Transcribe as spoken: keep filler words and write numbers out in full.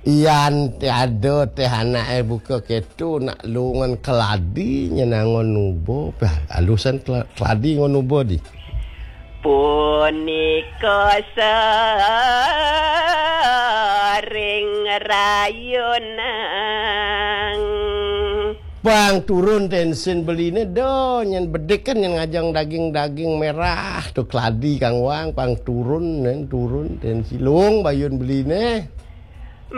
Iyan tiada teh anak eh buka ketu nak lungan keladi nyenangon nubo. Alusan keladi ngon nubo di. Punika sering rayunan. Bang turun tensin beline do nyen bedek kan yang ngajang daging-daging merah tu keladi Kang Wang pang turun nen turun tensi lung bayun beline.